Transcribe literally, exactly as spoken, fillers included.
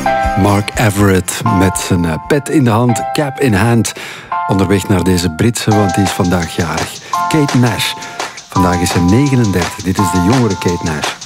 Mark Everett met zijn pet in de hand, cap in hand. Onderweg naar deze Britse, want die is vandaag jarig. Kate Nash. Vandaag is ze negenendertig. Dit is de jongere Kate Nash.